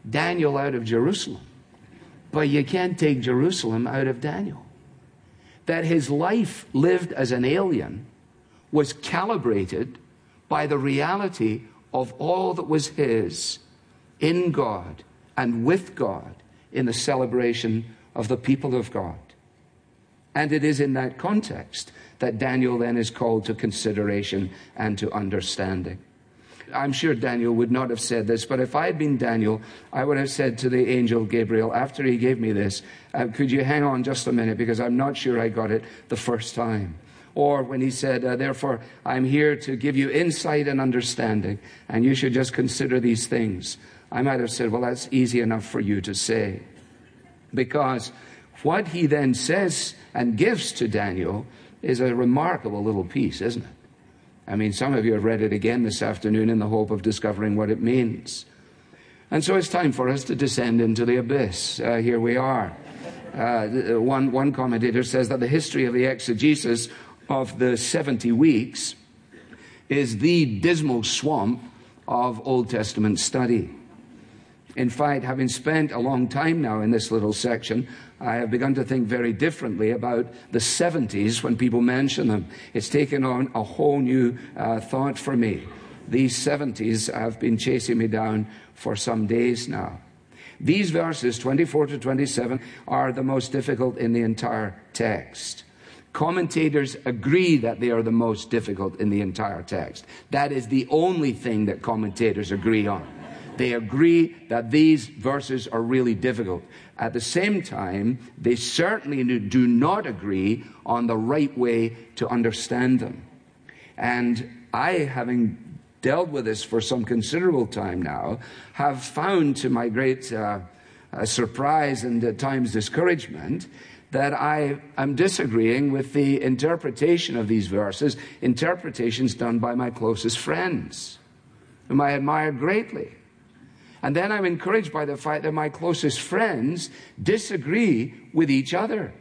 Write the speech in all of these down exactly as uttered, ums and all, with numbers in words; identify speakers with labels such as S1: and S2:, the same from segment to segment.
S1: Daniel out of Jerusalem, but you can't take Jerusalem out of Daniel. That his life lived as an alien was calibrated by the reality of all that was his in God and with God in the celebration of the people of God. And it is in that context that Daniel then is called to consideration and to understanding. I'm sure Daniel would not have said this, but if I had been Daniel, I would have said to the angel Gabriel, after he gave me this, uh, could you hang on just a minute, because I'm not sure I got it the first time. Or when he said, uh, therefore, I'm here to give you insight and understanding, and you should just consider these things. I might have said, well, that's easy enough for you to say. Because what he then says and gives to Daniel is a remarkable little piece, isn't it? I mean, some of you have read it again this afternoon in the hope of discovering what it means. And so it's time for us to descend into the abyss. Uh, here we are. Uh, one, one commentator says that the history of the exegesis of the seventy weeks is the dismal swamp of Old Testament study. In fact, having spent a long time now in this little section, I have begun to think very differently about the seventies when people mention them. It's taken on a whole new uh, thought for me. These seventies have been chasing me down for some days now. These verses, twenty-four to twenty-seven, are the most difficult in the entire text. Commentators agree that they are the most difficult in the entire text. That is the only thing that commentators agree on. They agree that these verses are really difficult. At the same time, they certainly do not agree on the right way to understand them. And I, having dealt with this for some considerable time now, have found, to my great uh, uh, surprise and at times discouragement, that I am disagreeing with the interpretation of these verses, interpretations done by my closest friends, whom I admire greatly. And then I'm encouraged by the fact that my closest friends disagree with each other.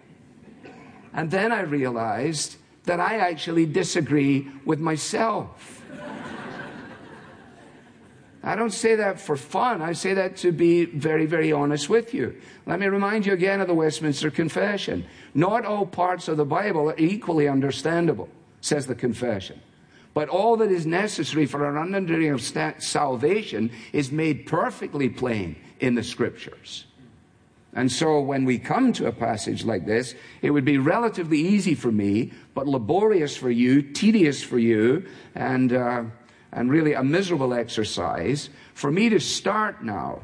S1: And then I realized that I actually disagree with myself. I don't say that for fun. I say that to be very, very honest with you. Let me remind you again of the Westminster Confession. Not all parts of the Bible are equally understandable, says the Confession. But all that is necessary for our understanding of salvation is made perfectly plain in the Scriptures. And so when we come to a passage like this, it would be relatively easy for me, but laborious for you, tedious for you, and, uh, and really a miserable exercise for me to start now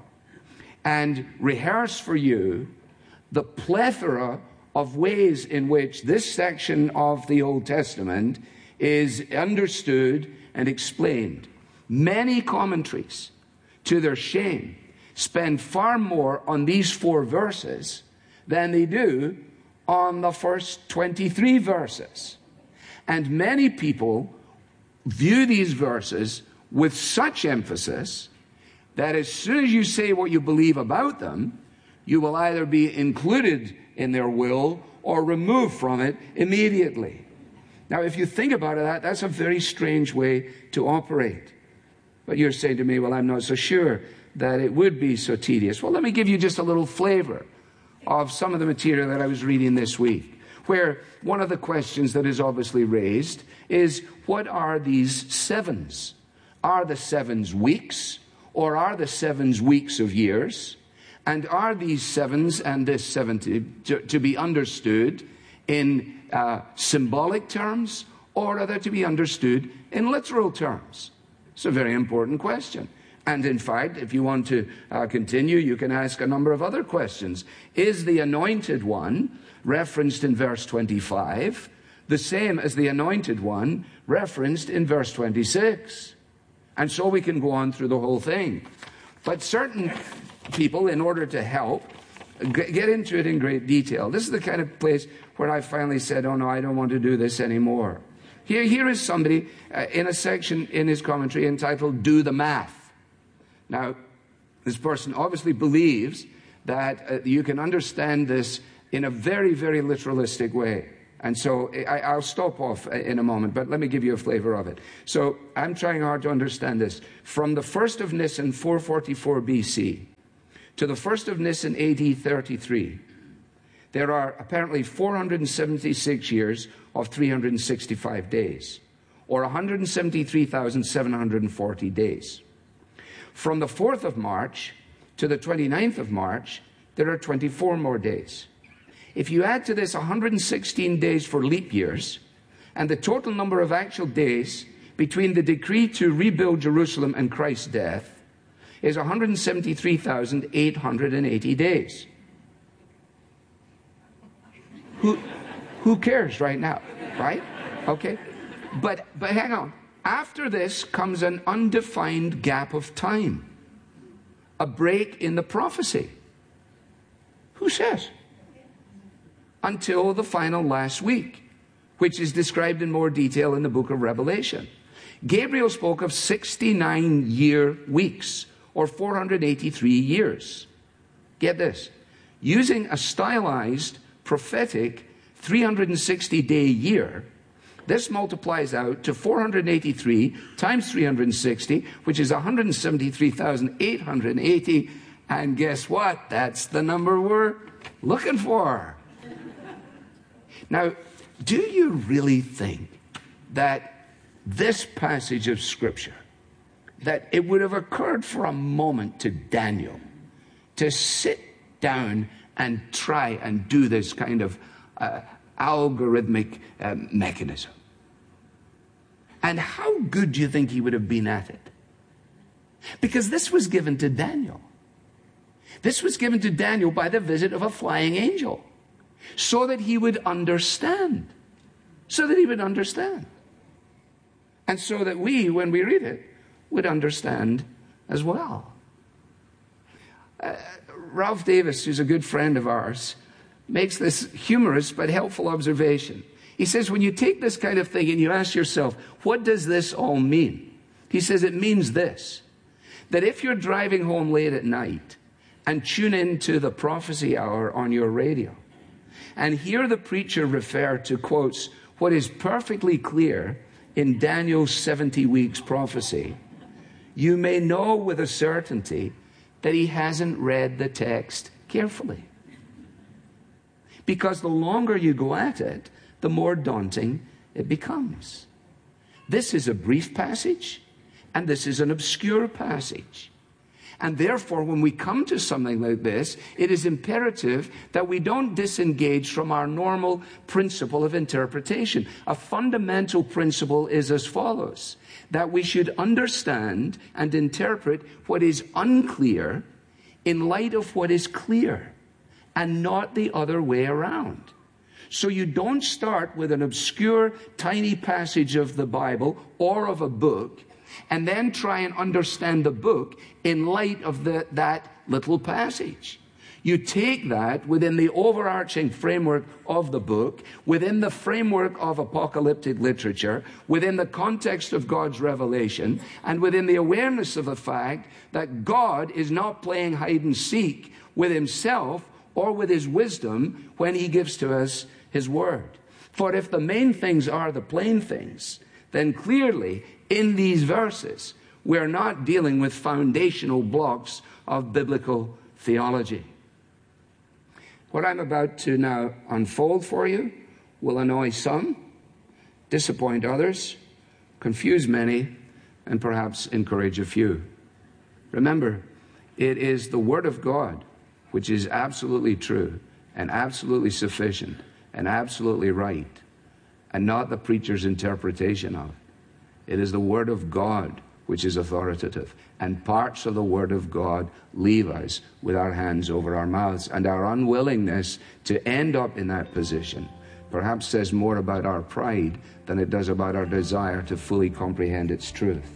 S1: and rehearse for you the plethora of ways in which this section of the Old Testament is understood and explained. Many commentaries, to their shame, spend far more on these four verses than they do on the first twenty-three verses. And many people view these verses with such emphasis that as soon as you say what you believe about them, you will either be included in their will or removed from it immediately. Now, if you think about it, that's a very strange way to operate. But you're saying to me, well, I'm not so sure that it would be so tedious. Well, let me give you just a little flavor of some of the material that I was reading this week, where one of the questions that is obviously raised is, what are these sevens? Are the sevens weeks, or are the sevens weeks of years? And are these sevens and this seventy to, to be understood in Uh, symbolic terms, or are they to be understood in literal terms? It's a very important question. And in fact, if you want to uh, continue, you can ask a number of other questions. Is the anointed one referenced in verse twenty-five the same as the anointed one referenced in verse twenty-six? And so we can go on through the whole thing. But certain people, in order to help, get into it in great detail. This is the kind of place where I finally said, oh no, I don't want to do this anymore. Here, here is somebody uh, in a section in his commentary entitled, Do the Math. Now, this person obviously believes that uh, you can understand this in a very, very literalistic way. And so I, I'll stop off in a moment, but let me give you a flavor of it. So I'm trying hard to understand this. From the first of Nisan, four forty-four B C, to the first of Nisan A D thirty-three, there are apparently four hundred seventy-six years of three hundred sixty-five days, or one hundred seventy-three thousand seven hundred forty days. From the fourth of March to the twenty-ninth of March, there are twenty-four more days. If you add to this one hundred sixteen days for leap years, and the total number of actual days between the decree to rebuild Jerusalem and Christ's death is one hundred seventy-three thousand eight hundred eighty days. Who, who cares right now, right? Okay. But, but hang on. After this comes an undefined gap of time, a break in the prophecy. Who says? Until the final last week, which is described in more detail in the book of Revelation. Gabriel spoke of sixty-nine year weeks, or four hundred eighty-three years. Get this. Using a stylized, prophetic, three hundred sixty day year, this multiplies out to four hundred eighty-three times three hundred sixty, which is one hundred seventy-three thousand eight hundred eighty. And guess what? That's the number we're looking for. Now, do you really think that this passage of Scripture, that it would have occurred for a moment to Daniel to sit down and try and do this kind of uh, algorithmic uh, mechanism? And how good do you think he would have been at it? Because this was given to Daniel. This was given to Daniel by the visit of a flying angel, so that he would understand. So that he would understand. And so that we, when we read it, would understand as well. Uh, Ralph Davis, who's a good friend of ours, makes this humorous but helpful observation. He says, when you take this kind of thing and you ask yourself, what does this all mean? He says, it means this, that if you're driving home late at night and tune into the prophecy hour on your radio and hear the preacher refer to, quotes, what is perfectly clear in Daniel's seventy weeks prophecy, you may know with a certainty that he hasn't read the text carefully. Because the longer you go at it, the more daunting it becomes. This is a brief passage, and this is an obscure passage. And therefore, when we come to something like this, it is imperative that we don't disengage from our normal principle of interpretation. A fundamental principle is as follows, that we should understand and interpret what is unclear in light of what is clear, and not the other way around. So you don't start with an obscure, tiny passage of the Bible or of a book, and then try and understand the book in light of the, that little passage. You take that within the overarching framework of the book, within the framework of apocalyptic literature, within the context of God's revelation, and within the awareness of the fact that God is not playing hide and seek with himself or with his wisdom when he gives to us his word. For if the main things are the plain things, then clearly in these verses, we're not dealing with foundational blocks of biblical theology. What I'm about to now unfold for you will annoy some, disappoint others, confuse many, and perhaps encourage a few. Remember, it is the Word of God which is absolutely true and absolutely sufficient and absolutely right, and not the preacher's interpretation of it. It is the Word of God which is authoritative. And parts of the Word of God leave us with our hands over our mouths. And our unwillingness to end up in that position perhaps says more about our pride than it does about our desire to fully comprehend its truth.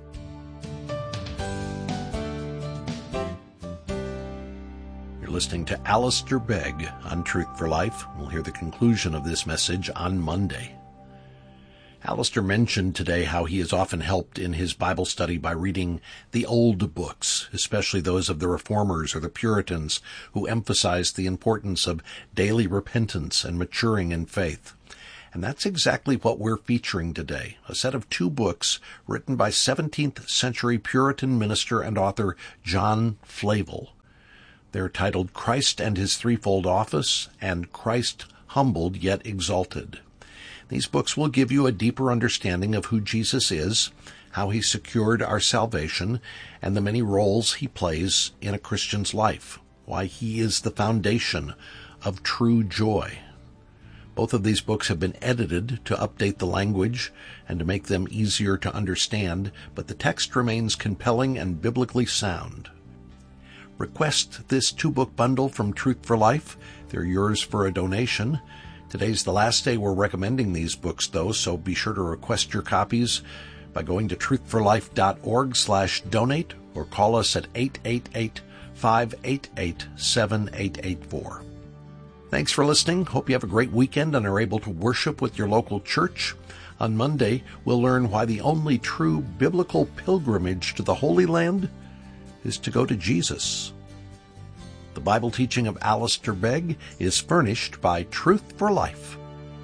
S2: You're listening to Alistair Begg on Truth for Life. We'll hear the conclusion of this message on Monday. Alistair mentioned today how he is often helped in his Bible study by reading the old books, especially those of the Reformers or the Puritans, who emphasized the importance of daily repentance and maturing in faith. And that's exactly what we're featuring today, a set of two books written by seventeenth century Puritan minister and author John Flavel. They're titled Christ and His Threefold Office and Christ Humbled Yet Exalted. These books will give you a deeper understanding of who Jesus is, how He secured our salvation, and the many roles He plays in a Christian's life, why He is the foundation of true joy. Both of these books have been edited to update the language and to make them easier to understand, but the text remains compelling and biblically sound. Request this two-book bundle from Truth for Life. They're yours for a donation. Today's the last day we're recommending these books, though, so be sure to request your copies by going to truthforlife.org slash donate or call us at eight eight eight, five eight eight, seven eight eight four. Thanks for listening. Hope you have a great weekend and are able to worship with your local church. On Monday, we'll learn why the only true biblical pilgrimage to the Holy Land is to go to Jesus. The Bible teaching of Alistair Begg is furnished by Truth for Life,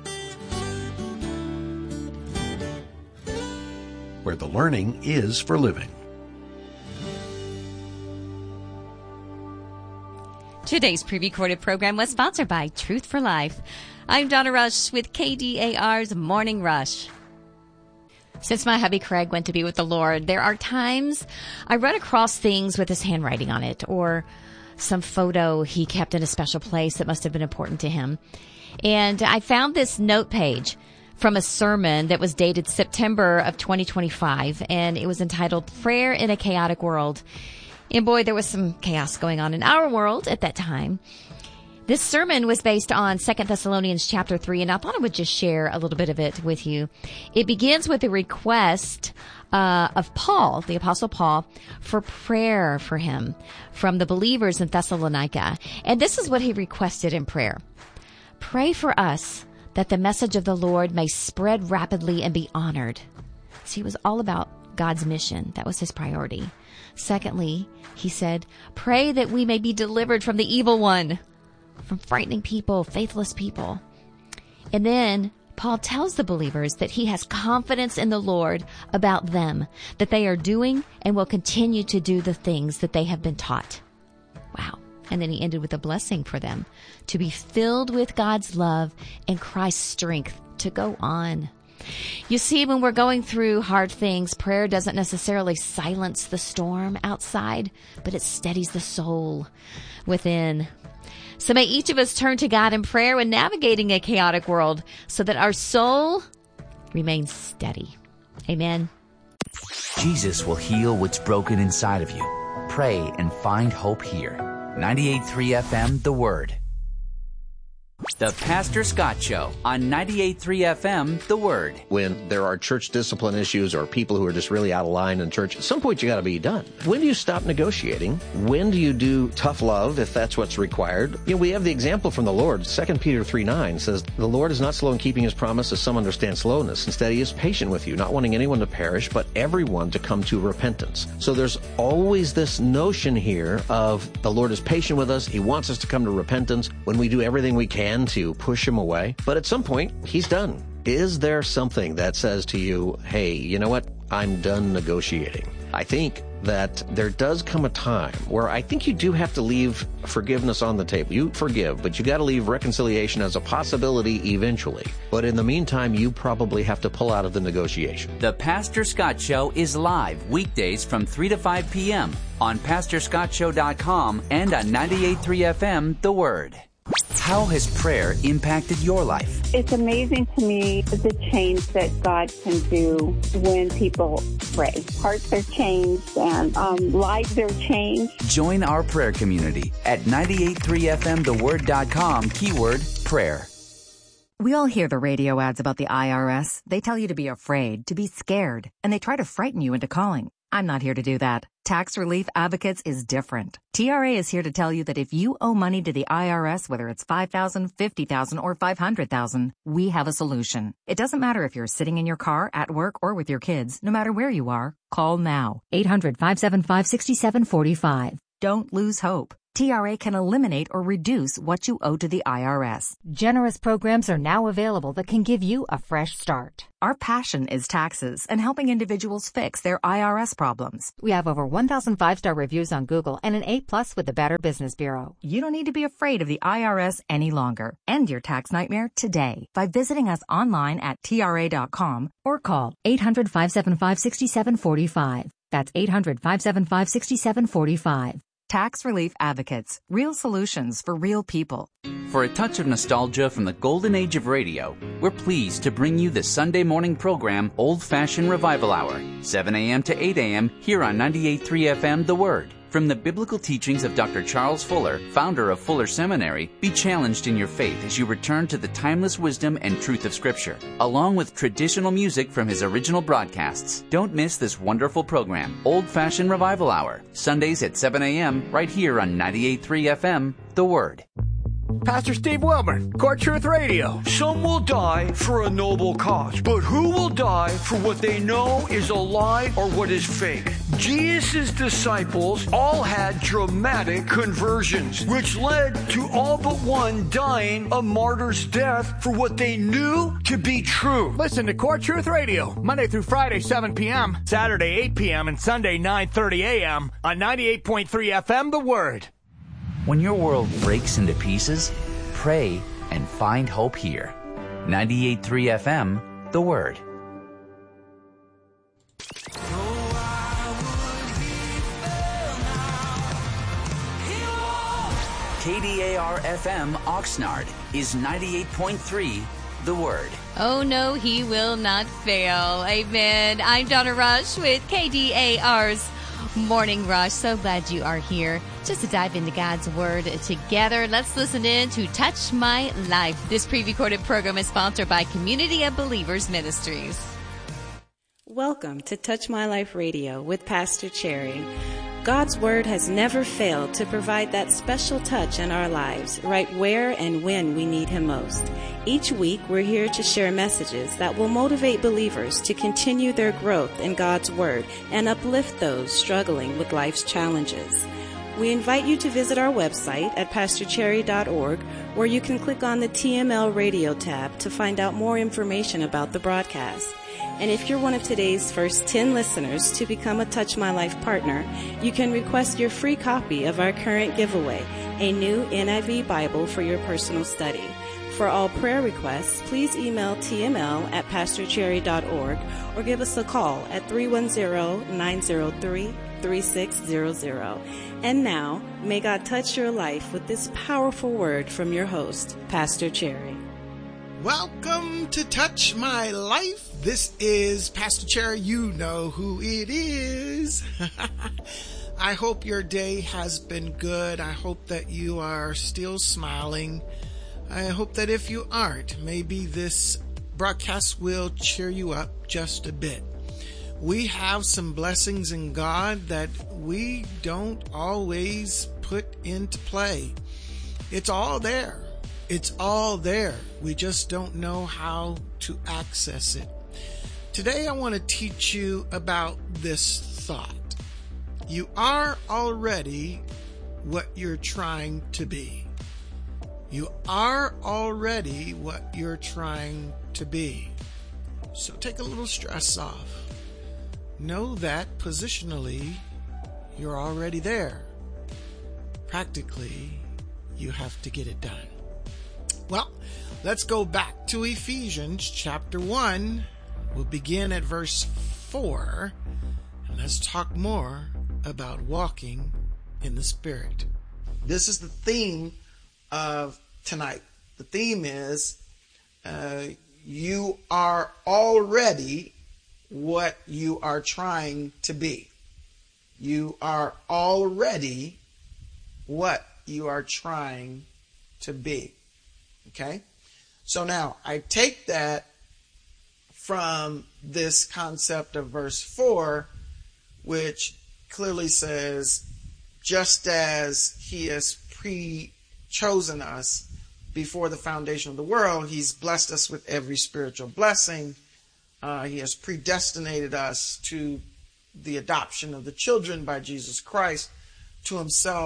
S2: where the learning is for living.
S3: Today's pre-recorded program was sponsored by Truth for Life. I'm Donna Rush with K D A R's Morning Rush. Since my hubby Craig went to be with the Lord, there are times I run across things with his handwriting on it or some photo he kept in a special place that must have been important to him. And I found this note page from a sermon that was dated September of twenty twenty-five, and it was entitled Prayer in a Chaotic World. And boy, there was some chaos going on in our world at that time. This sermon was based on Second Thessalonians chapter three, and I thought I would just share a little bit of it with you. It begins with a request uh, of Paul, the Apostle Paul, for prayer for him from the believers in Thessalonica. And this is what he requested in prayer. Pray for us that the message of the Lord may spread rapidly and be honored. So he was all about God's mission. That was his priority. Secondly, he said, pray that we may be delivered from the evil one, from frightening people, faithless people. And then Paul tells the believers that he has confidence in the Lord about them, that they are doing and will continue to do the things that they have been taught. Wow. And then he ended with a blessing for them to be filled with God's love and Christ's strength to go on. You see, when we're going through hard things, prayer doesn't necessarily silence the storm outside, but it steadies the soul within. So may each of us turn to God in prayer when navigating a chaotic world so that our soul remains steady. Amen.
S4: Jesus will heal what's broken inside of you. Pray and find hope here. ninety-eight point three F M, The Word. The Pastor Scott Show on ninety-eight point three F M, The Word.
S5: When there are church discipline issues or people who are just really out of line in church, at some point you got to be done. When do you stop negotiating? When do you do tough love, if that's what's required? You know, we have the example from the Lord. Second Peter three nine says, the Lord is not slow in keeping his promise, as some understand slowness. Instead, he is patient with you, not wanting anyone to perish, but everyone to come to repentance. So there's always this notion here of the Lord is patient with us. He wants us to come to repentance when we do everything we can to push him away. But at some point, he's done. Is there something that says to you, hey, you know what? I'm done negotiating. I think that there does come a time where I think you do have to leave forgiveness on the table. You forgive, but you got to leave reconciliation as a possibility eventually. But in the meantime, you probably have to pull out of the negotiation.
S4: The Pastor Scott Show is live weekdays from three to five p.m. on pastor scott show dot com and on ninety-eight point three F M, The Word. How has prayer impacted your life?
S6: It's amazing to me the change that God can do when people pray. Hearts are changed and um, lives are changed.
S4: Join our prayer community at ninety-eight point three F M the word dot com, keyword prayer.
S7: We all hear the radio ads about the I R S. They tell you to be afraid, to be scared, and they try to frighten you into calling. I'm not here to do that. Tax Relief Advocates is different. T R A is here to tell you that if you owe money to the I R S, whether it's five thousand dollars, fifty thousand dollars, or five hundred thousand dollars, we have a solution. It doesn't matter if you're sitting in your car, at work, or with your kids. No matter where you are, call now. eight hundred, five seven five, six seven four five. Don't lose hope. T R A can eliminate or reduce what you owe to the I R S. Generous programs are now available that can give you a fresh start. Our passion is taxes and helping individuals fix their I R S problems. We have over one thousand five-star reviews on Google and an A plus with the Better Business Bureau. You don't need to be afraid of the I R S any longer. End your tax nightmare today by visiting us online at T R A dot com or call eight hundred, five seven five, six seven four five. That's eight hundred, five seven five, six seven four five. Tax Relief Advocates. Real solutions for real people.
S4: For a touch of nostalgia from the golden age of radio, we're pleased to bring you the Sunday morning program Old Fashioned Revival Hour, seven a.m. to eight a.m. here on ninety-eight point three F M The Word. From the biblical teachings of Doctor Charles Fuller, founder of Fuller Seminary, be challenged in your faith as you return to the timeless wisdom and truth of Scripture, along with traditional music from his original broadcasts. Don't miss this wonderful program, Old Fashioned Revival Hour, Sundays at seven a.m. right here on ninety-eight point three F M The Word.
S8: Pastor Steve Wilburn, Core Truth Radio.
S9: Some will die for a noble cause, but who will die for what they know is a lie or what is fake? Jesus' disciples all had dramatic conversions, which led to all but one dying a martyr's death for what they knew to be true.
S8: Listen to Core Truth Radio, Monday through Friday, seven p.m., Saturday, eight p.m., and Sunday, nine thirty a.m. on ninety-eight point three F M The Word.
S4: When your world breaks into pieces, pray and find hope here. ninety-eight point three F M, The Word. K D A R F M Oxnard is ninety-eight point three, The Word.
S3: Oh, no, he will not fail. Amen. I'm Donna Rush with K D A R's Morning Rush. So glad you are here just to dive into God's Word together. Let's listen in to Touch My Life. This pre-recorded program is sponsored by Community of Believers Ministries.
S10: Welcome to Touch My Life Radio with Pastor Cherry. God's Word has never failed to provide that special touch in our lives, right where and when we need Him most. Each week, we're here to share messages that will motivate believers to continue their growth in God's Word and uplift those struggling with life's challenges. We invite you to visit our website at pastor cherry dot org, where you can click on the T M L Radio tab to find out more information about the broadcast. And if you're one of today's first ten listeners to become a Touch My Life partner, you can request your free copy of our current giveaway, a new N I V Bible for your personal study. For all prayer requests, please email T M L at pastor cherry dot org or give us a call at three one zero, nine zero three, three six zero zero. And now, may God touch your life with this powerful word from your host, Pastor Cherry.
S11: Welcome to Touch My Life. This is Pastor Cherry. You know who it is. I hope your day has been good. I hope that you are still smiling. I hope that if you aren't, maybe this broadcast will cheer you up just a bit. We have some blessings in God that we don't always put into play. It's all there. It's all there. We just don't know how to access it. Today I want to teach you about this thought. You are already what you're trying to be. You are already what you're trying to be. So take a little stress off. Know that positionally you're already there. Practically, you have to get it done. Well, let's go back to Ephesians chapter one. We'll begin at verse four, and let's talk more about walking in the Spirit. This is the theme of tonight. The theme is uh, you are already what you are trying to be. You are already what you are trying to be. Okay? So now, I take that from this concept of verse four, which clearly says, just as He has pre-chosen us before the foundation of the world, He's blessed us with every spiritual blessing. Uh, he has predestinated us to the adoption of the children by Jesus Christ to Himself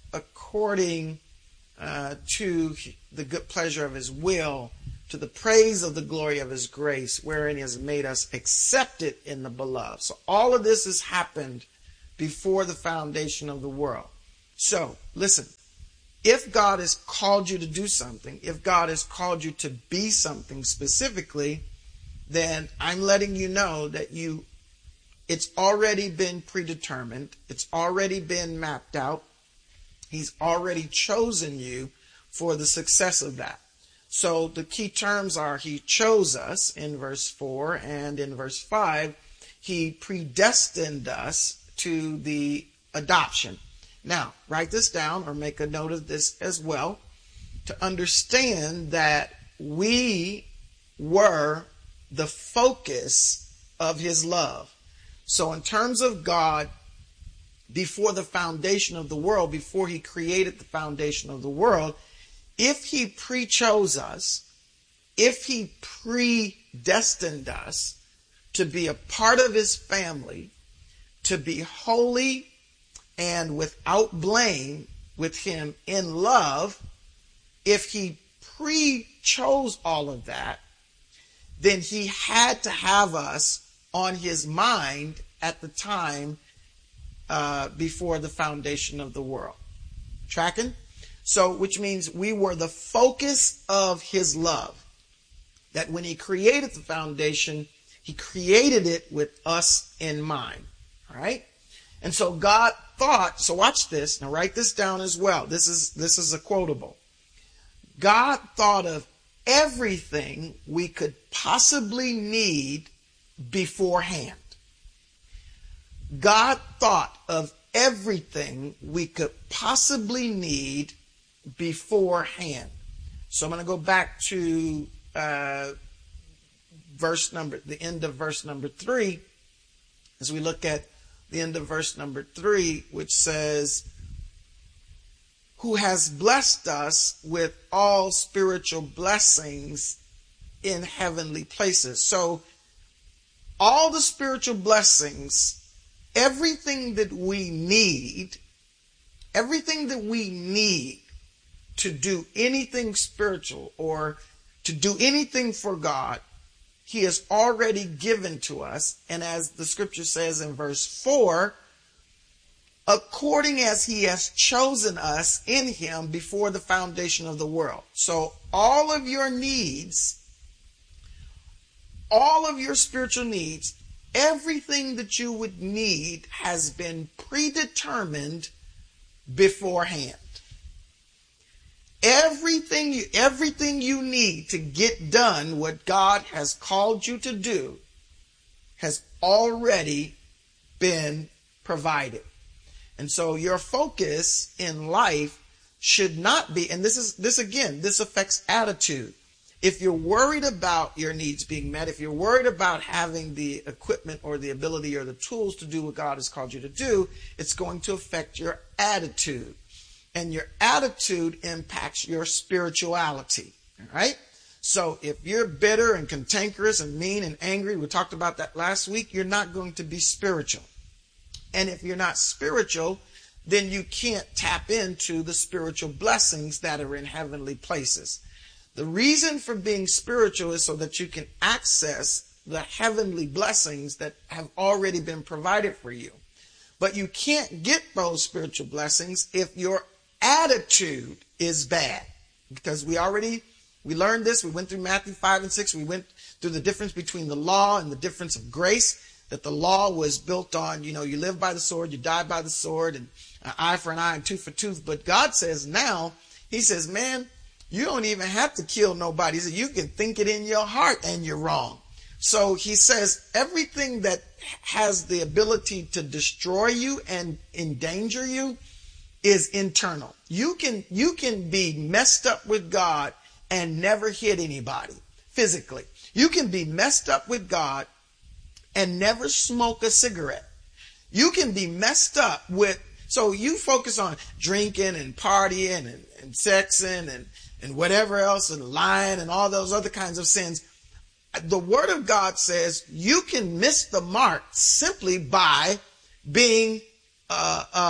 S11: according uh, to the good pleasure of his will, to the praise of the glory of his grace, wherein he has made us accepted in the beloved. So all of this has happened before the foundation of the world. So, listen, if God has called you to do something, if God has called you to be something specifically, then I'm letting you know that you, it's already been predetermined. It's already been mapped out. He's already chosen you for the success of that. So the key terms are he chose us in verse four, and in verse five, he predestined us to the adoption. Now, write this down or make a note of this as well, to understand that we were the focus of his love. So in terms of God, before the foundation of the world, before he created the foundation of the world, if he pre-chose us, if he predestined us to be a part of his family, to be holy and without blame with him in love, if he pre-chose all of that, then he had to have us on his mind at the time uh, before the foundation of the world. Tracking? So, which means we were the focus of his love. That when he created the foundation, he created it with us in mind. All right? And so God thought, so watch this. Now write this down as well. This is, this is a quotable. God thought of everything we could possibly need beforehand. God thought of everything we could possibly need beforehand. So I'm going to go back to uh, verse number, the end of verse number three, as we look at the end of verse number three, which says, who has blessed us with all spiritual blessings in heavenly places. So all the spiritual blessings, everything that we need, everything that we need to do anything spiritual or to do anything for God, he has already given to us. And as the scripture says in verse four, according as he has chosen us in him before the foundation of the world. So all of your needs, all of your spiritual needs, everything that you would need has been predetermined beforehand. Everything you, everything you need to get done what God has called you to do has already been provided. And so your focus in life should not be, and this is, this again, this affects attitude. If you're worried about your needs being met, if you're worried about having the equipment or the ability or the tools to do what God has called you to do, it's going to affect your attitude. And your attitude impacts your spirituality. All right? So if you're bitter and cantankerous and mean and angry, we talked about that last week, you're not going to be spiritual. And if you're not spiritual, then you can't tap into the spiritual blessings that are in heavenly places. The reason for being spiritual is so that you can access the heavenly blessings that have already been provided for you. But you can't get those spiritual blessings if your attitude is bad. Because we already, we learned this. We went through Matthew five and six. We went through the difference between the law and the difference of grace. That the law was built on, you know, you live by the sword, you die by the sword, and an eye for an eye and tooth for tooth. But God says now, he says, man, you don't even have to kill nobody. He says, you can think it in your heart and you're wrong. So he says everything that has the ability to destroy you and endanger you is internal. You can, you can be messed up with God and never hit anybody physically. You can be messed up with God and never smoke a cigarette. You can be messed up with, so you focus on drinking and partying and, and sexing and, and whatever else and lying and all those other kinds of sins. The Word of God says you can miss the mark simply by being uh, uh,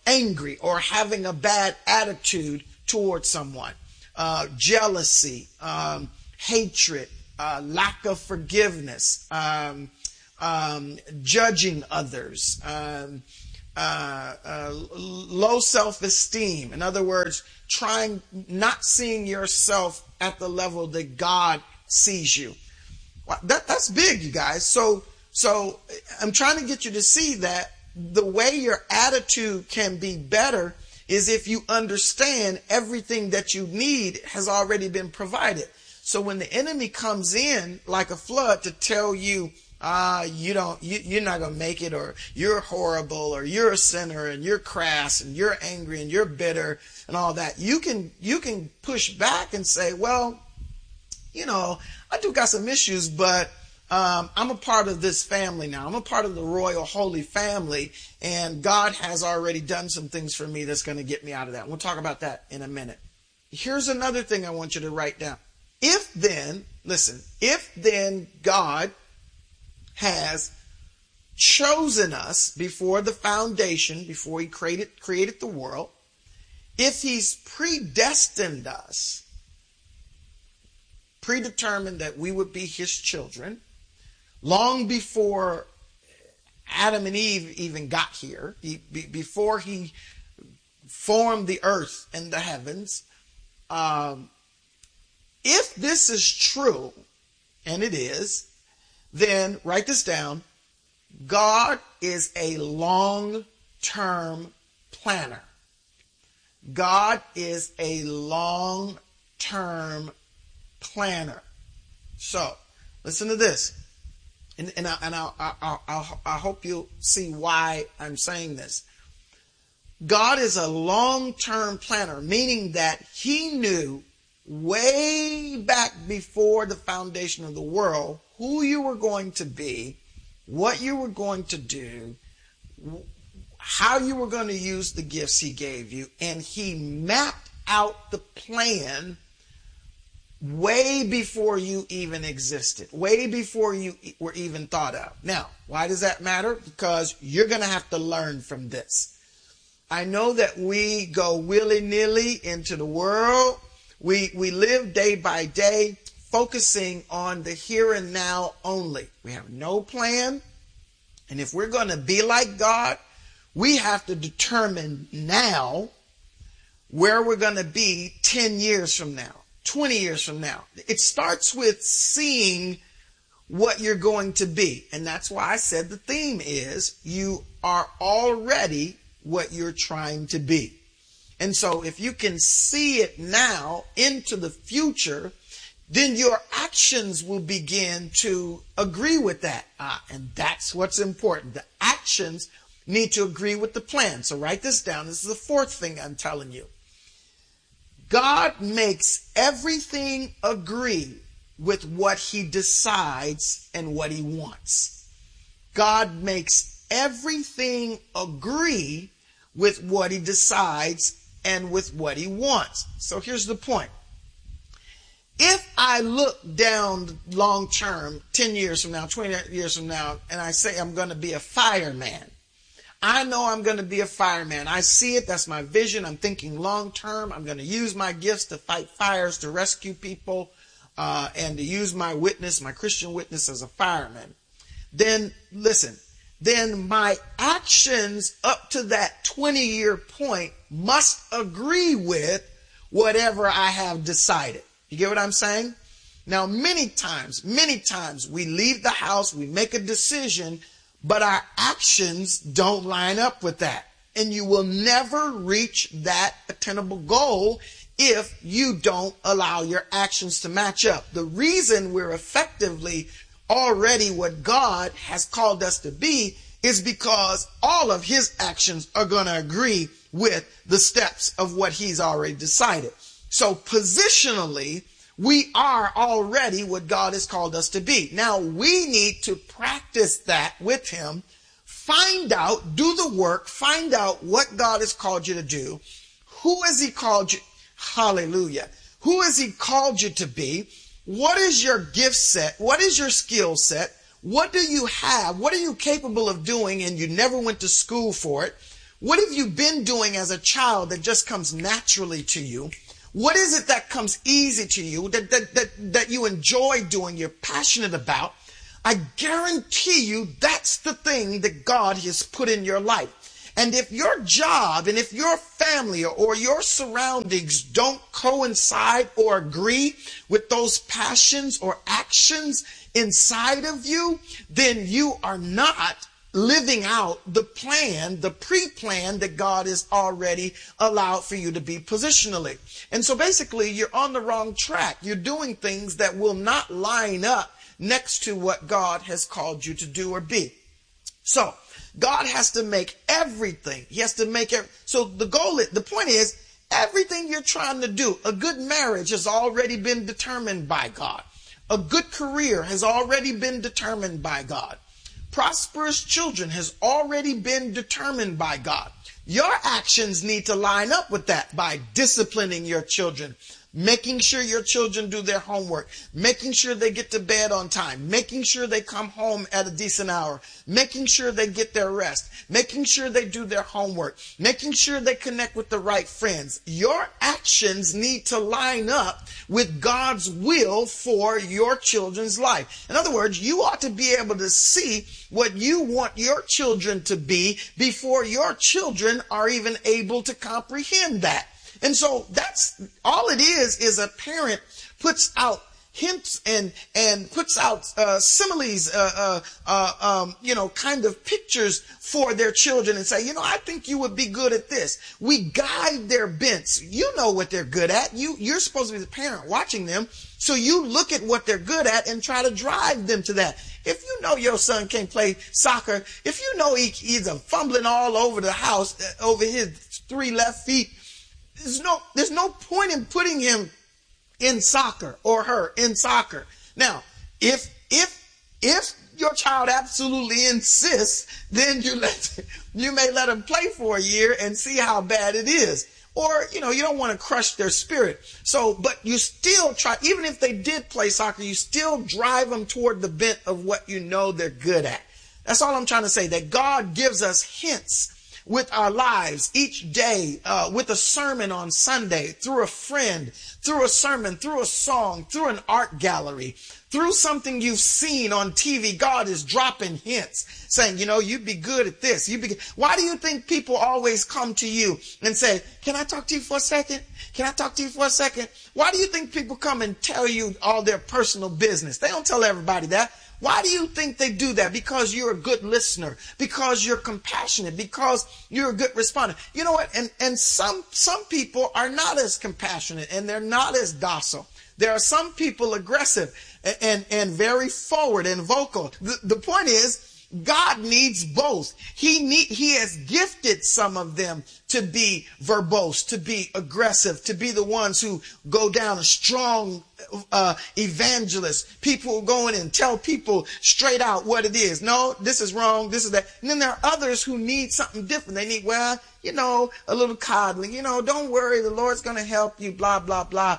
S11: angry or having a bad attitude towards someone, uh, jealousy, um, hatred, uh, lack of forgiveness, um, um, judging others, um, uh, uh, low self-esteem. In other words, trying, not seeing yourself at the level that God sees you. That, that's big, you guys. So, so I'm trying to get you to see that the way your attitude can be better is if you understand everything that you need has already been provided. So when the enemy comes in like a flood to tell you, ah, uh, you don't, you, you're not going to make it, or you're horrible, or you're a sinner, and you're crass, and you're angry, and you're bitter, and all that, you can, you can push back and say, well, you know, I do got some issues, but um, I'm a part of this family now. I'm a part of the royal holy family, and God has already done some things for me that's going to get me out of that. We'll talk about that in a minute. Here's another thing I want you to write down. If then, listen, if then God has chosen us before the foundation, before he created, created the world, if he's predestined us, predetermined that we would be his children, long before Adam and Eve even got here, he, be, before he formed the earth and the heavens, um, if this is true, and it is, then write this down. God is a long-term planner. God is a long-term planner. So, listen to this. And, and, I, and I, I, I, I hope you'll see why I'm saying this. God is a long-term planner, meaning that he knew way back before the foundation of the world who you were going to be, what you were going to do, how you were going to use the gifts he gave you, and he mapped out the plan way before you even existed, way before you were even thought of. Now, why does that matter? Because you're going to have to learn from this. I know that we go willy-nilly into the world. We, we live day by day, focusing on the here and now only. We have no plan. And if we're going to be like God, we have to determine now where we're going to be ten years from now, twenty years from now. It starts with seeing what you're going to be. And that's why I said the theme is you are already what you're trying to be. And so if you can see it now into the future, then your actions will begin to agree with that. Ah, and that's what's important. The actions need to agree with the plan. So write this down. This is the fourth thing I'm telling you. God makes everything agree with what he decides and what he wants. God makes everything agree with what he decides and with what he wants. So here's the point. If I look down long term, ten years from now, twenty years from now, and I say I'm going to be a fireman, I know I'm going to be a fireman. I see it. That's my vision. I'm thinking long term. I'm going to use my gifts to fight fires, to rescue people, uh, and to use my witness, my Christian witness as a fireman. Then listen, then my actions up to that twenty year point must agree with whatever I have decided. You get what I'm saying? Now, many times, many times we leave the house, we make a decision, but our actions don't line up with that. And you will never reach that attainable goal if you don't allow your actions to match up. The reason we're effectively already what God has called us to be is because all of his actions are going to agree with the steps of what he's already decided. So positionally, we are already what God has called us to be. Now we need to practice that with him. Find out, do the work, find out what God has called you to do. Who has he called you? Hallelujah. Who has he called you to be? What is your gift set? What is your skill set? What do you have? What are you capable of doing and you never went to school for it? What have you been doing as a child that just comes naturally to you? What is it that comes easy to you, that, that, that, that you enjoy doing, you're passionate about? I guarantee you that's the thing that God has put in your life. And if your job and if your family or your surroundings don't coincide or agree with those passions or actions inside of you, then you are not living out the plan, the pre-plan that God has already allowed for you to be positionally. And so basically you're on the wrong track. You're doing things that will not line up next to what God has called you to do or be. So God has to make everything. He has to make it. So the goal, the point is, everything you're trying to do, a good marriage has already been determined by God. A good career has already been determined by God. Prosperous children has already been determined by God. Your actions need to line up with that by disciplining your children, making sure your children do their homework, making sure they get to bed on time, making sure they come home at a decent hour, making sure they get their rest, making sure they do their homework, making sure they connect with the right friends. Your actions need to line up with God's will for your children's life. In other words, you ought to be able to see what you want your children to be before your children are even able to comprehend that. And so that's all it is, is a parent puts out hints and, and puts out uh, similes, uh, uh, uh, um, you know, kind of pictures for their children and say, you know, I think you would be good at this. We guide their bents. You know what they're good at. You, you're supposed to be the parent watching them. So you look at what they're good at and try to drive them to that. If you know your son can't play soccer, if you know he, he's a fumbling all over the house, uh, over his three left feet, There's no, there's no point in putting him in soccer or her in soccer. Now, if, if, if your child absolutely insists, then you let, you may let them play for a year and see how bad it is. Or, you know, you don't want to crush their spirit. So, but you still try, even if they did play soccer, you still drive them toward the bent of what you know they're good at. That's all I'm trying to say, that God gives us hints with our lives each day, uh, with a sermon on Sunday, through a friend, through a sermon, through a song, through an art gallery, through something you've seen on T V. God is dropping hints saying, you know, you'd be good at this. You'd be good. Why do you think people always come to you and say, can I talk to you for a second? Can I talk to you for a second? Why do you think people come and tell you all their personal business? They don't tell everybody that. Why do you think they do that? Because you're a good listener, because you're compassionate, because you're a good responder. You know what? And, and some, some people are not as compassionate and they're not as docile. There are some people aggressive and, and, and very forward and vocal. The, the point is, God needs both. He need, he has gifted some of them to be verbose, to be aggressive, to be the ones who go down a strong uh, evangelist. People who go in and tell people straight out what it is. No, this is wrong. This is that. And then there are others who need something different. They need, well, you know, a little coddling. You know, don't worry. The Lord's going to help you, blah, blah, blah.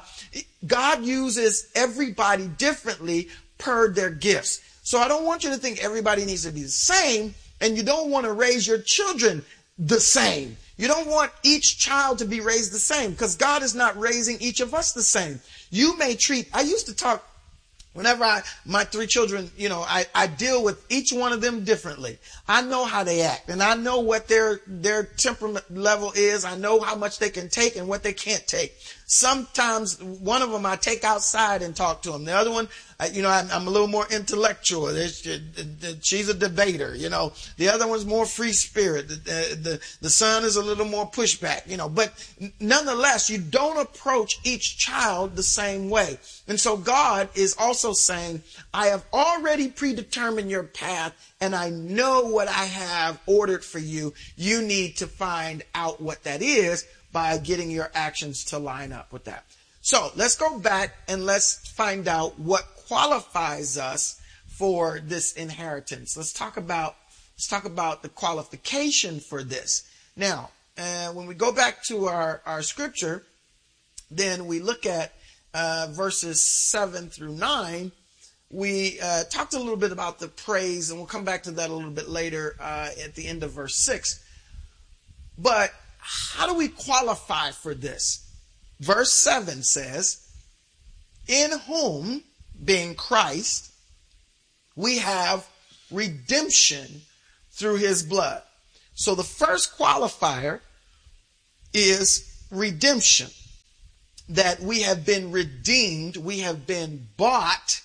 S11: God uses everybody differently per their gifts. So I don't want you to think everybody needs to be the same, and you don't want to raise your children the same. You don't want each child to be raised the same, because God is not raising each of us the same. You may treat, I used to talk, whenever I, my three children, you know, I, I deal with each one of them differently. I know how they act, and I know what their, their temperament level is. I know how much they can take and what they can't take. Sometimes one of them I take outside and talk to them. The other one, I, you know, I'm, I'm a little more intellectual. She's a debater, you know. The other one's more free spirit. The, the, the son is a little more pushback, you know. But nonetheless, you don't approach each child the same way. And so God is also saying, I have already predetermined your path, and I know what I have ordered for you. You need to find out what that is by getting your actions to line up with that. So let's go back and let's find out what qualifies us for this inheritance. Let's talk about let's talk about the qualification for this. Now, uh, when we go back to our, our scripture, then we look at uh, verses seven through nine. We uh, talked a little bit about the praise, and we'll come back to that a little bit later uh, at the end of verse six. But how do we qualify for this? Verse seven says, in whom, being Christ, we have redemption through his blood. So the first qualifier is redemption. That we have been redeemed, we have been bought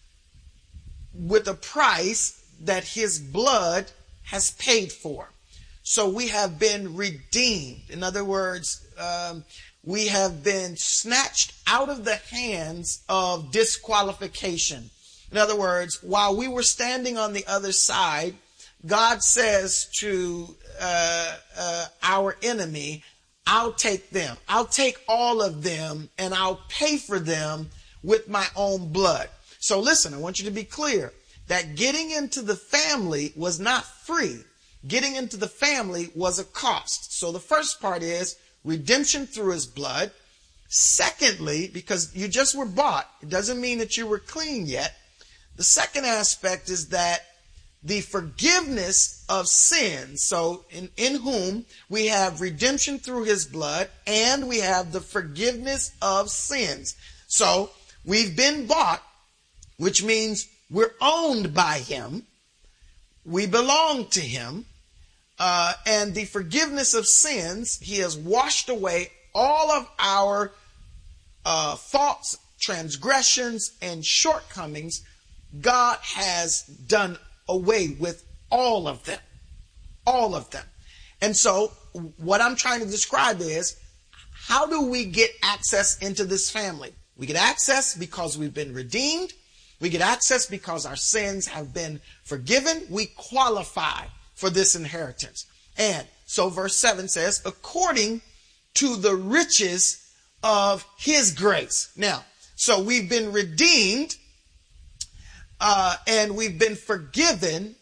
S11: with a price that his blood has paid for. So we have been redeemed. In other words, um, we have been snatched out of the hands of disqualification. In other words, while we were standing on the other side, God says to uh, uh, our enemy, I'll take them. I'll take all of them and I'll pay for them with my own blood. So listen, I want you to be clear that getting into the family was not free. Getting into the family was a cost. So the first part is redemption through his blood. Secondly, because you just were bought, it doesn't mean that you were clean yet. The second aspect is that the forgiveness of sins. So in, in whom we have redemption through his blood, and we have the forgiveness of sins. So we've been bought, which means we're owned by him. We belong to him. Uh, and the forgiveness of sins, he has washed away all of our uh, faults, transgressions, and shortcomings. God has done away with all of them. All of them. And so what I'm trying to describe is, how do we get access into this family? We get access because we've been redeemed. We get access because our sins have been forgiven. We qualify for this inheritance. And so verse seven says, according to the riches of his grace. Now, so we've been redeemed, uh, and we've been forgiven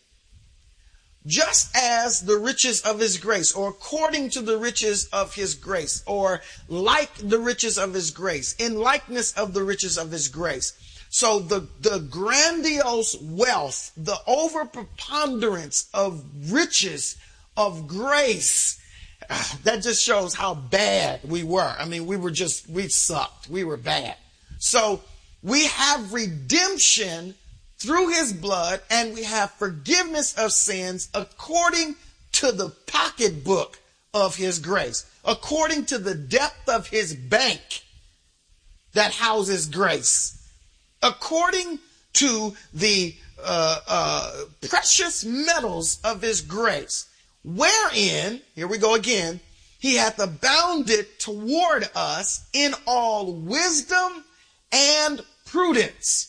S11: just as the riches of his grace, or according to the riches of his grace, or like the riches of his grace, in likeness of the riches of his grace. So the, the grandiose wealth, the overpreponderance of riches, of grace, that just shows how bad we were. I mean, we were just, we sucked. We were bad. So we have redemption through his blood, and we have forgiveness of sins according to the pocketbook of his grace, according to the depth of his bank that houses grace, according to the uh, uh, precious metals of his grace, wherein, here we go again, he hath abounded toward us in all wisdom and prudence.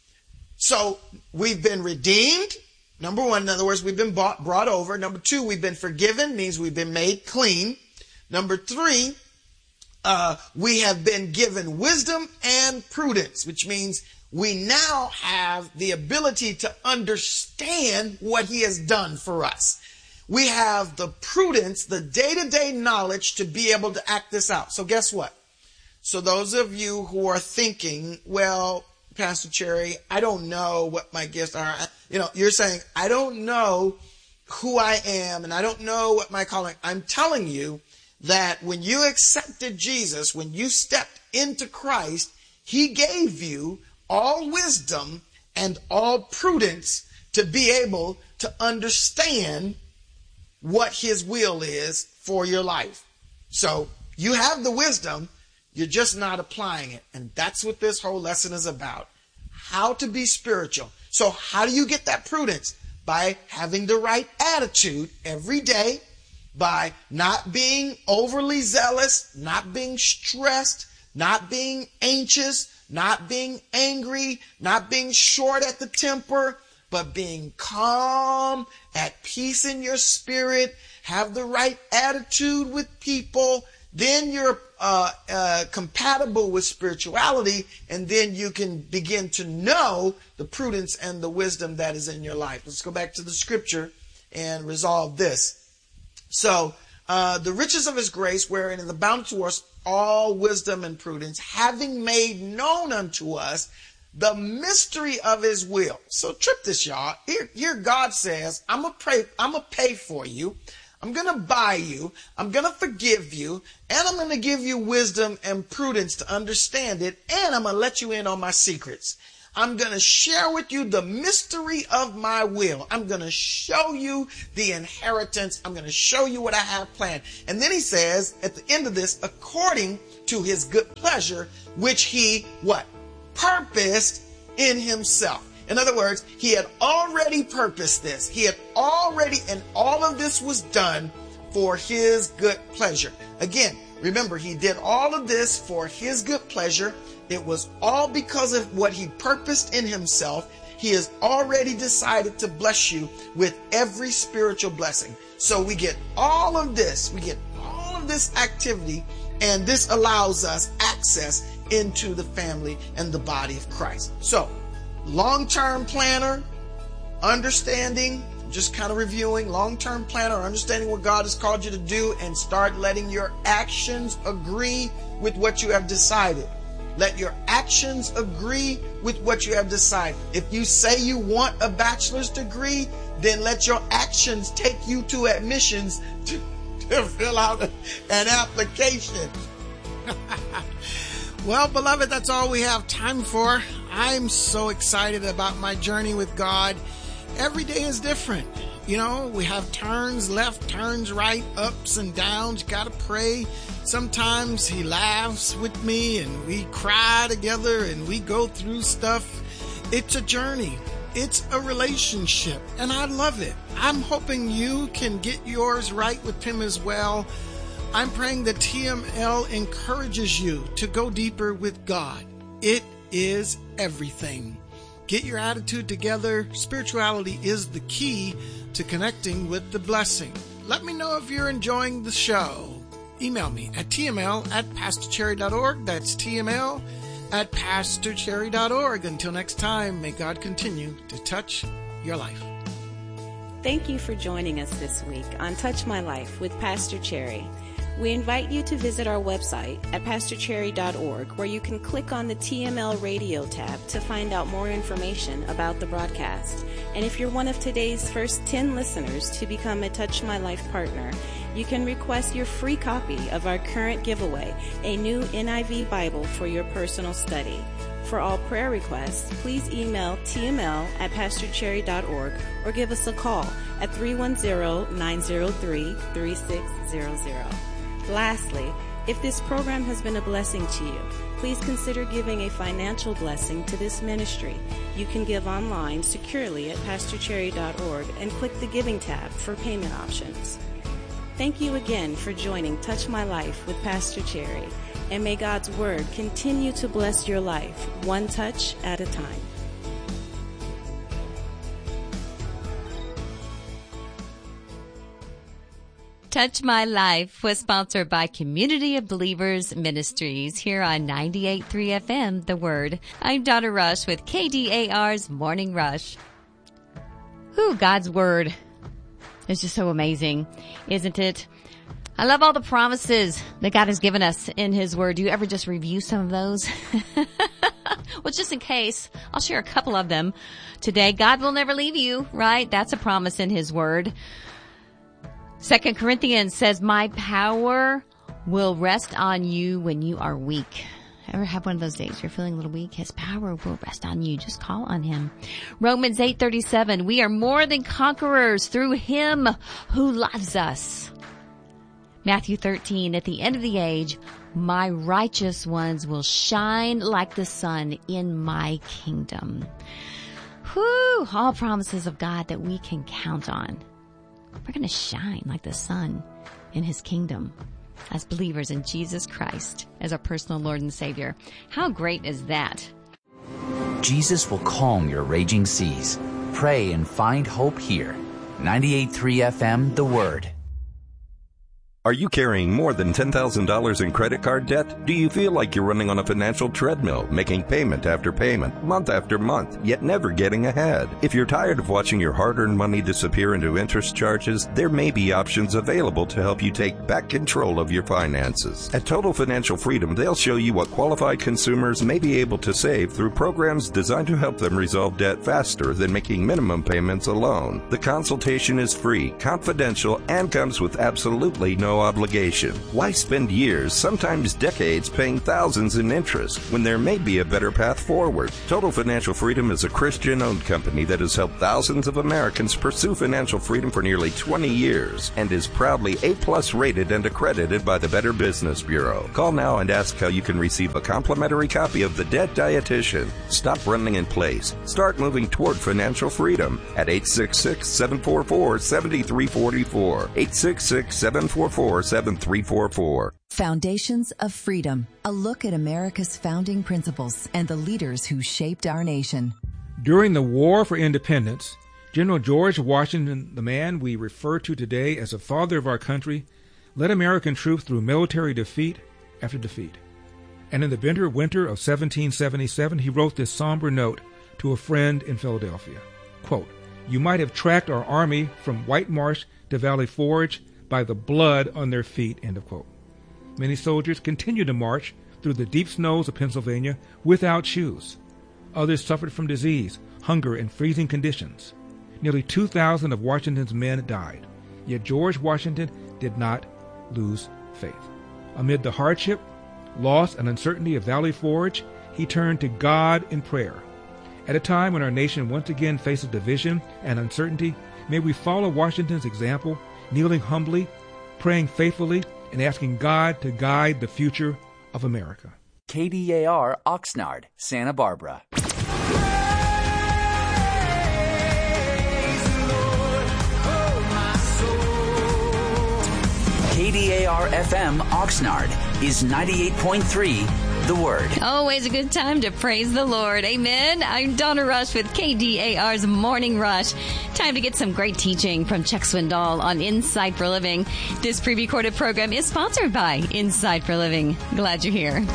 S11: So we've been redeemed. Number one, in other words, we've been bought, brought over. Number two, we've been forgiven, means we've been made clean. Number three, uh, we have been given wisdom and prudence, which means we now have the ability to understand what he has done for us. We have the prudence, the day-to-day knowledge to be able to act this out. So guess what? So those of you who are thinking, well, Pastor Cherry, I don't know what my gifts are. You know, you're saying, I don't know who I am and I don't know what my calling. I'm telling you that when you accepted Jesus, when you stepped into Christ, he gave you all wisdom and all prudence to be able to understand what his will is for your life. So you have the wisdom, you're just not applying it. And that's what this whole lesson is about. How to be spiritual. So how do you get that prudence? By having the right attitude every day, by not being overly zealous, not being stressed, not being anxious, not being angry, not being short at the temper, but being calm, at peace in your spirit, have the right attitude with people. Then you're uh, uh, compatible with spirituality, and then you can begin to know the prudence and the wisdom that is in your life. Let's go back to the scripture and resolve this. So, uh, the riches of his grace, wherein is abounded to us all wisdom and prudence, having made known unto us the mystery of his will. So trip this, y'all. Here, here God says, I'm gonna pray, I'm gonna pay for you. I'm going to buy you, I'm going to forgive you, and I'm going to give you wisdom and prudence to understand it, and I'm going to let you in on my secrets. I'm going to share with you the mystery of my will. I'm going to show you the inheritance. I'm going to show you what I have planned. And then he says at the end of this, according to his good pleasure, which he, what? Purposed in himself. In other words, he had already purposed this. He had already, and all of this was done for his good pleasure. Again, remember, he did all of this for his good pleasure. It was all because of what he purposed in himself. He has already decided to bless you with every spiritual blessing. So we get all of this, we get all of this activity, and this allows us access into the family and the body of Christ. So, long-term planner, understanding, just kind of reviewing, long-term planner, understanding what God has called you to do, and start letting your actions agree with what you have decided. Let your actions agree with what you have decided. If you say you want a bachelor's degree, then let your actions take you to admissions to, to fill out an application. Well, beloved, that's all we have time for. I'm so excited about my journey with God. Every day is different. You know, we have turns left, turns right, ups and downs. You got to pray. Sometimes he laughs with me and we cry together and we go through stuff. It's a journey. It's a relationship, and I love it. I'm hoping you can get yours right with him as well. I'm praying that T M L encourages you to go deeper with God. It is everything. Get your attitude together. Spirituality is the key to connecting with the blessing. Let me know if you're enjoying the show. Email me at t m l at pastor cherry dot org. That's T M L at pastor cherry dot org. Until next time, may God continue to touch your life.
S10: Thank you for joining us this week on Touch My Life with Pastor Cherry. We invite you to visit our website at pastor cherry dot org, where you can click on the T M L Radio tab to find out more information about the broadcast. And if you're one of today's first ten listeners to become a Touch My Life partner, you can request your free copy of our current giveaway, a new N I V Bible for your personal study. For all prayer requests, please email T M L at pastor cherry dot org or give us a call at three one zero, nine zero three, three six zero zero. Lastly, if this program has been a blessing to you, please consider giving a financial blessing to this ministry. You can give online securely at pastor cherry dot org and click the Giving tab for payment options. Thank you again for joining Touch My Life with Pastor Cherry, and may God's Word continue to bless your life, one touch at a time.
S3: Touch My Life was sponsored by Community of Believers Ministries here on ninety-eight point three F M, The Word. I'm Donna Rush with K D A R's Morning Rush. Whew, God's Word is just so amazing, isn't it? I love all the promises that God has given us in His Word. Do you ever just review some of those? Well, just in case, I'll share a couple of them today. God will never leave you, right? That's a promise in His Word. Second Corinthians says, my power will rest on you when you are weak. Ever have one of those days you're feeling a little weak? His power will rest on you. Just call on Him. Romans eight thirty-seven, we are more than conquerors through Him who loves us. Matthew thirteen, at the end of the age, my righteous ones will shine like the sun in my kingdom. Whew, all promises of God that we can count on. We're going to shine like the sun in His kingdom as believers in Jesus Christ as our personal Lord and Savior. How great is that?
S4: Jesus will calm your raging seas. Pray and find hope here. ninety-eight point three F M, The Word.
S12: Are you carrying more than ten thousand dollars in credit card debt? Do you feel like you're running on a financial treadmill, making payment after payment, month after month, yet never getting ahead? If you're tired of watching your hard-earned money disappear into interest charges, there may be options available to help you take back control of your finances. At Total Financial Freedom, they'll show you what qualified consumers may be able to save through programs designed to help them resolve debt faster than making minimum payments alone. The consultation is free, confidential, and comes with absolutely no obligation. Why spend years, sometimes decades, paying thousands in interest when there may be a better path forward? Total Financial Freedom is a Christian-owned company that has helped thousands of Americans pursue financial freedom for nearly twenty years and is proudly A-plus rated and accredited by the Better Business Bureau. Call now and ask how you can receive a complimentary copy of The Debt Dietitian. Stop running in place. Start moving toward financial freedom at eight six six, seven four four, seven three four four. eight six six, seven four four, seven three four four.
S13: Foundations of Freedom, a look at America's founding principles and the leaders who shaped our nation.
S14: During the War for Independence, General George Washington, the man we refer to today as the father of our country, led American troops through military defeat after defeat. And in the bitter winter of seventeen seventy-seven, he wrote this somber note to a friend in Philadelphia. Quote, "You might have tracked our army from White Marsh to Valley Forge by the blood on their feet," end of quote. Many soldiers continued to march through the deep snows of Pennsylvania without shoes. Others suffered from disease, hunger, and freezing conditions. Nearly two thousand of Washington's men died. Yet George Washington did not lose faith. Amid the hardship, loss, and uncertainty of Valley Forge, he turned to God in prayer. At a time when our nation once again faces division and uncertainty, may we follow Washington's example, kneeling humbly, praying faithfully, and asking God to guide the future of America.
S4: K D A R Oxnard, Santa Barbara. K D A R F M Oxnard is ninety-eight point three. The Word.
S3: Always a good time to praise the Lord. Amen. I'm Donna Rush with K D A R's Morning Rush. Time to get some great teaching from Chuck Swindoll on Insight for Living. This pre-recorded program is sponsored by Insight for Living. Glad you're here.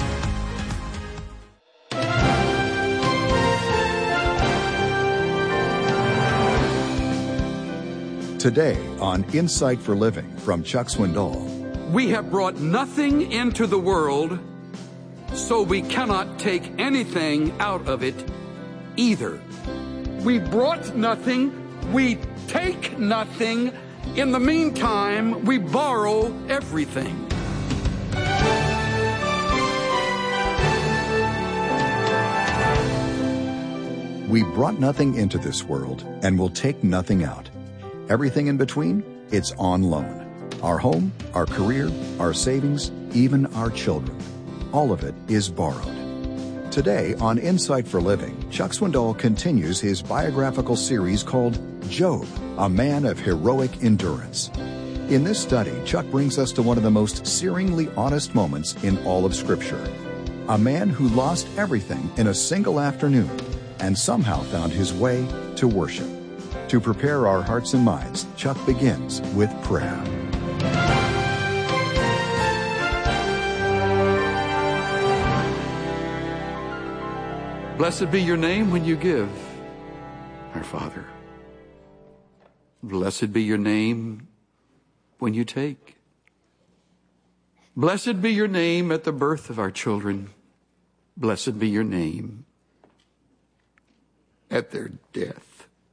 S15: Today on Insight for Living from Chuck Swindoll.
S16: We have brought nothing into the world, so we cannot take anything out of it either. We brought nothing, we take nothing. In the meantime, we borrow everything.
S15: We brought nothing into this world and will take nothing out. Everything in between, it's on loan. Our home, our career, our savings, even our children. All of it is borrowed. Today on Insight for Living, Chuck Swindoll continues his biographical series called Job, a man of heroic endurance. In this study, Chuck brings us to one of the most searingly honest moments in all of Scripture. A man who lost everything in a single afternoon and somehow found his way to worship. To prepare our hearts and minds, Chuck begins with prayer.
S16: Blessed be your name when you give, our Father. Blessed be your name when you take. Blessed be your name at the birth of our children. Blessed be your name at their death.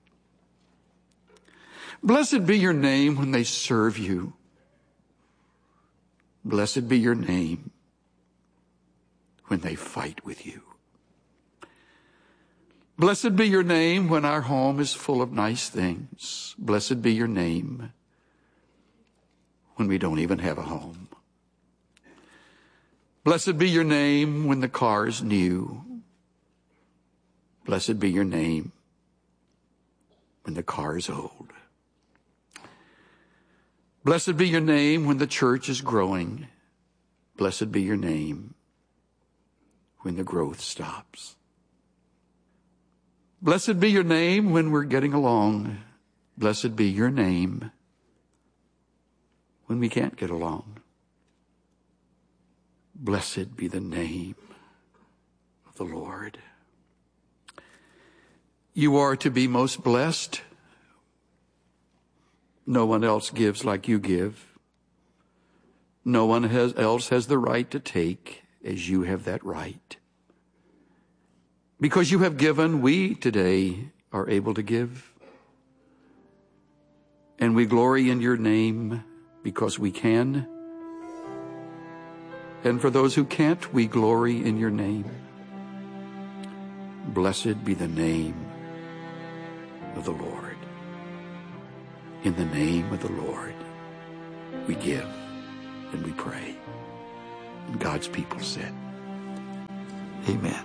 S16: Blessed be your name when they serve you. Blessed be your name when they fight with you. Blessed be your name when our home is full of nice things. Blessed be your name when we don't even have a home. Blessed be your name when the car is new. Blessed be your name when the car is old. Blessed be your name when the church is growing. Blessed be your name when the growth stops. Blessed be your name when we're getting along. Blessed be your name when we can't get along. Blessed be the name of the Lord. You are to be most blessed. No one else gives like you give. No one has, else has the right to take as you have that right. Because you have given, we today are able to give. And we glory in your name because we can. And for those who can't, we glory in your name. Blessed be the name of the Lord. In the name of the Lord, we give and we pray. And God's people said, amen.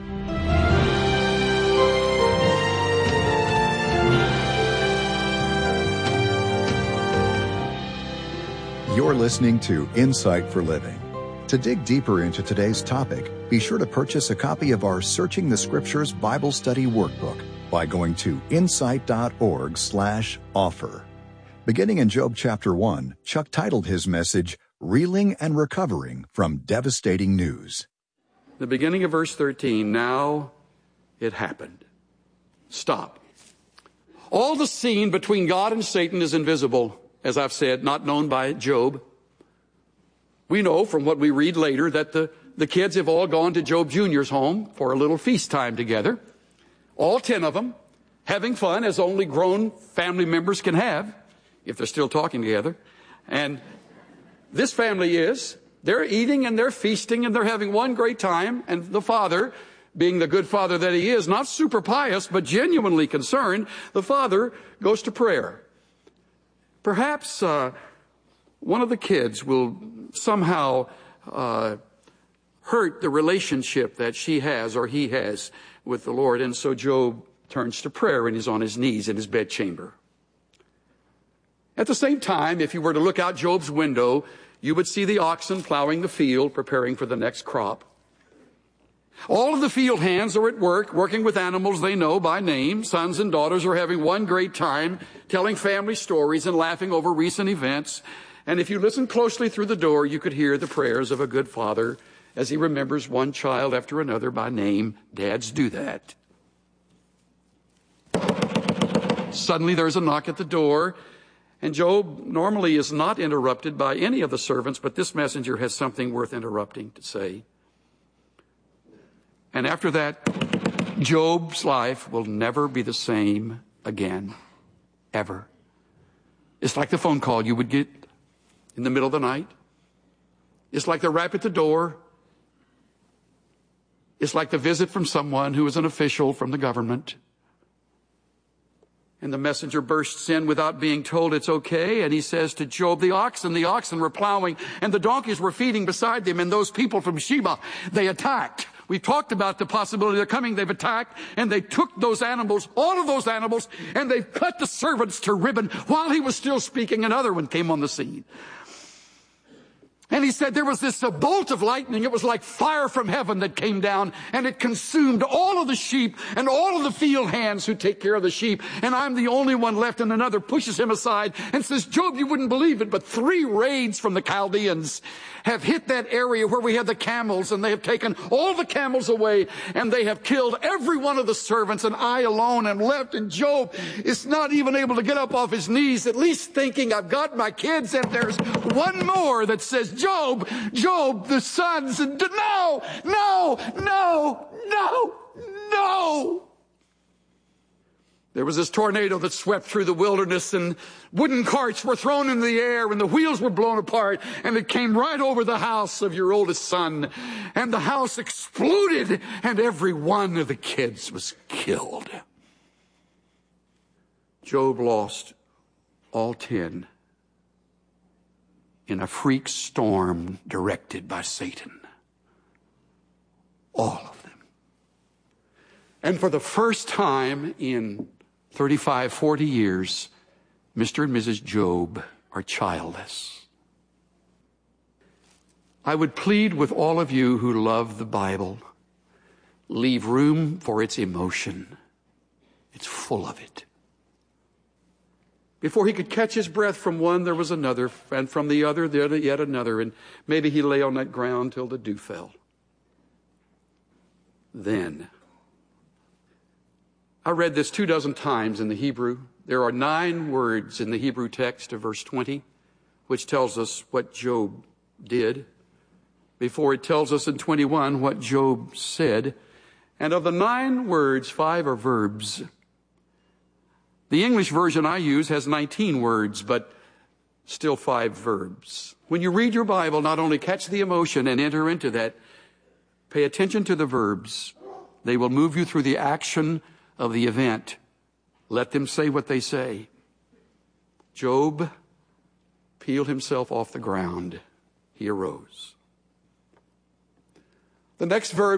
S15: You're listening to Insight for Living. To dig deeper into today's topic, be sure to purchase a copy of our Searching the Scriptures Bible Study Workbook by going to insight.org slash offer. Beginning in Job chapter one, Chuck titled his message, Reeling and Recovering from Devastating News.
S16: The beginning of verse thirteen, now it happened. Stop. All the scene between God and Satan is invisible, as I've said, not known by Job. We know from what we read later that the, the kids have all gone to Job Junior's home for a little feast time together. All ten of them, having fun as only grown family members can have, if they're still talking together. And this family is, they're eating and they're feasting and they're having one great time. And the father, being the good father that he is, not super pious, but genuinely concerned, the father goes to prayer. Perhaps uh, one of the kids will somehow uh, hurt the relationship that she has or he has with the Lord. And so Job turns to prayer and he's on his knees in his bedchamber. At the same time, if you were to look out Job's window, you would see the oxen plowing the field, preparing for the next crop. All of the field hands are at work, working with animals they know by name. Sons and daughters are having one great time, telling family stories and laughing over recent events. And if you listen closely through the door, you could hear the prayers of a good father as he remembers one child after another by name. Dads do that. Suddenly there's a knock at the door, and Job normally is not interrupted by any of the servants, but this messenger has something worth interrupting to say. And after that, Job's life will never be the same again, ever. It's like the phone call you would get in the middle of the night. It's like the rap at the door. It's like the visit from someone who is an official from the government. And the messenger bursts in without being told it's okay. And he says to Job, the oxen, the oxen were plowing and the donkeys were feeding beside them. And those people from Sheba, they attacked. We talked about the possibility they're coming. They've attacked and they took those animals, all of those animals, and they've cut the servants to ribbon while he was still speaking. Another one came on the scene. And he said there was this a bolt of lightning. It was like fire from heaven that came down, and it consumed all of the sheep and all of the field hands who take care of the sheep. And I'm the only one left. And another pushes him aside and says, Job, you wouldn't believe it, but three raids from the Chaldeans have hit that area where we had the camels, and they have taken all the camels away, and they have killed every one of the servants, and I alone am left. And Job is not even able to get up off his knees, at least thinking, I've got my kids, and there's one more that says, Job, Job, the sons, and no, no, no, no, no. There was this tornado that swept through the wilderness, and wooden carts were thrown into the air, and the wheels were blown apart, and it came right over the house of your oldest son, and the house exploded, and every one of the kids was killed. Job lost all ten in a freak storm directed by Satan. All of them. And for the first time in thirty-five, forty years, Mister and Missus Job are childless. I would plead with all of you who love the Bible, leave room for its emotion. It's full of it. Before he could catch his breath from one, there was another, and from the other, there yet another, and maybe he lay on that ground till the dew fell. Then, I read this two dozen times in the Hebrew. There are nine words in the Hebrew text of verse twenty, which tells us what Job did, before it tells us in twenty-one what Job said. And of the nine words, five are verbs. The English version I use has nineteen words, but still five verbs. When you read your Bible, not only catch the emotion and enter into that, pay attention to the verbs. They will move you through the action of the event. Let them say what they say. Job peeled himself off the ground. He arose. The next verb